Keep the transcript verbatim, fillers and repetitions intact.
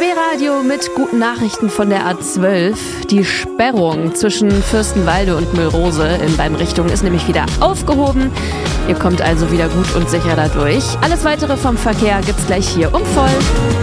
D-Radio mit guten Nachrichten von der A zwölf. Die Sperrung zwischen Fürstenwalde und Müllrose in beiden Richtungen ist nämlich wieder aufgehoben. Ihr kommt also wieder gut und sicher dadurch. Alles weitere vom Verkehr gibt's gleich hier um voll.